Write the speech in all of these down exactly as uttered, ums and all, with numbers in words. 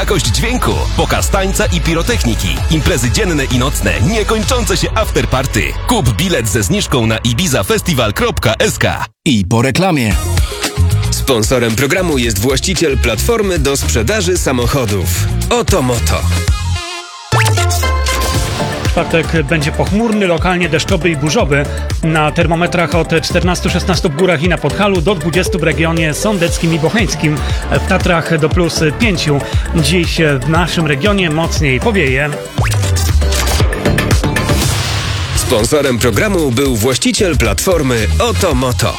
jakość dźwięku, pokaz tańca i pirotechniki, imprezy dzienne i nocne, niekończące się afterparty. Kup bilet ze zniżką na ibizafestival kropka es ka. I po reklamie. Sponsorem programu jest właściciel platformy do sprzedaży samochodów Oto Moto. Czwartek będzie pochmurny, lokalnie deszczowy i burzowy. Na termometrach od czternastu szesnastu w górach i na Podhalu do dwudziestu w regionie sądeckim i bocheńskim. W Tatrach do plus pięciu. Dziś w naszym regionie mocniej powieje. Sponsorem programu był właściciel platformy Oto Moto.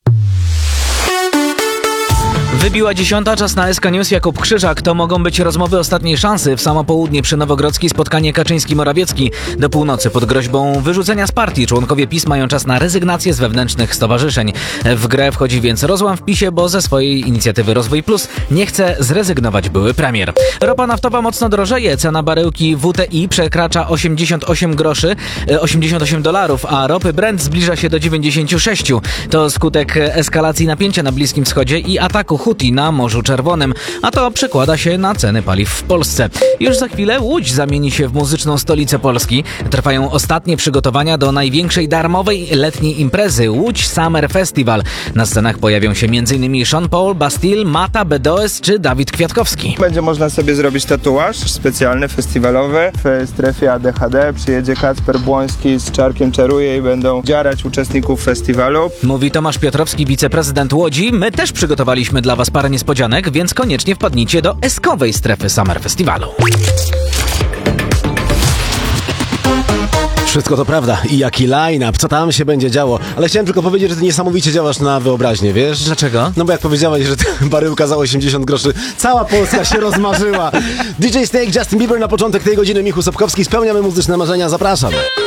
Wybiła dziesiąta, czas na S K News. Jakub Krzyżak. To mogą być rozmowy ostatniej szansy. W samo południe przy Nowogrodzkiej spotkanie Kaczyński-Morawiecki. Do północy pod groźbą wyrzucenia z partii członkowie PiS mają czas na rezygnację z wewnętrznych stowarzyszeń. W grę wchodzi więc rozłam w PiSie, bo ze swojej inicjatywy Rozwój Plus nie chce zrezygnować były premier. Ropa naftowa mocno drożeje. Cena baryłki W T I przekracza osiemdziesiąt osiem groszy, osiemdziesiąt osiem dolarów, a ropy Brent zbliża się do dziewięćdziesięciu sześciu. To skutek eskalacji napięcia na Bliskim Wschodzie i ataku Huti na Morzu Czerwonym, a to przekłada się na ceny paliw w Polsce. Już za chwilę Łódź zamieni się w muzyczną stolicę Polski. Trwają ostatnie przygotowania do największej darmowej letniej imprezy Łódź Summer Festival. Na scenach pojawią się m.in. Sean Paul, Bastille, Mata, Bedoes czy Dawid Kwiatkowski. Będzie można sobie zrobić tatuaż specjalny, festiwalowy. W strefie A D H D przyjedzie Kacper Błoński z Czarkiem Czaruje i będą dziarać uczestników festiwalu. Mówi Tomasz Piotrowski, wiceprezydent Łodzi. My też przygotowaliśmy dla Was parę niespodzianek, więc koniecznie wpadnijcie do eskowej strefy Summer Festiwalu. Wszystko to prawda. I jaki line-up, co tam się będzie działo. Ale chciałem tylko powiedzieć, że ty niesamowicie działasz na wyobraźnię, wiesz? Dlaczego? No bo jak powiedziałeś, że baryłka za osiemdziesiąt groszy, cała Polska się rozmarzyła. D J Snake, Justin Bieber na początek tej godziny, Michu Sobkowski. Spełniamy muzyczne marzenia, zapraszam.